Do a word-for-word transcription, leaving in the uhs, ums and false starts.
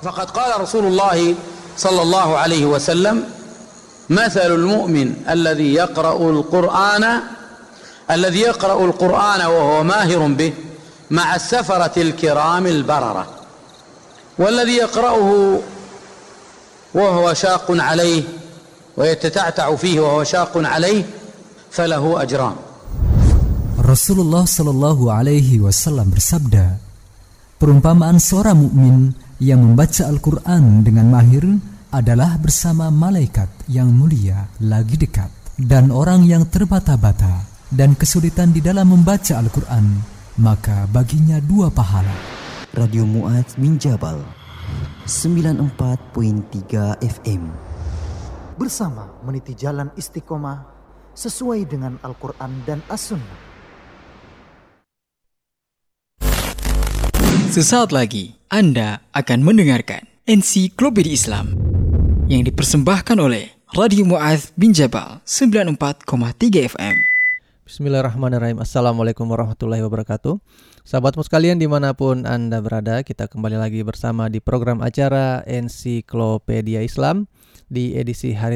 Faqad qala Rasulullah sallallahu alaihi wasallam, "Mathalul mu'min alladhi yaqra'ul Qur'ana alladhi yaqra'ul Qur'ana wa huwa mahirun bih ma'a as-safaratil kiramil bararah walladhi yaqra'uhu wa huwa shaqqun alayhi wa yatata'ta'u fihi wa huwa shaqqun alayhi falahu ajran." Rasulullah sallallahu alaihi wasallam bersabda, perumpamaan seorang mukmin yang membaca Al-Quran dengan mahir adalah bersama malaikat yang mulia lagi dekat, dan orang yang terbata-bata dan kesulitan di dalam membaca Al-Quran, maka baginya dua pahala. Radio Mu'adz bin Jabal sembilan puluh empat koma tiga F M. Bersama meniti jalan istiqomah sesuai dengan Al-Quran dan As-Sunnah. Sesaat lagi Anda akan mendengarkan Ensiklopedia Islam yang dipersembahkan oleh Radio Mu'adz bin Jabal sembilan puluh empat koma tiga F M. Bismillahirrahmanirrahim. Assalamualaikum warahmatullahi wabarakatuh. Sahabatmu sekalian dimanapun Anda berada, kita kembali lagi bersama di program acara Ensiklopedia Islam di edisi hari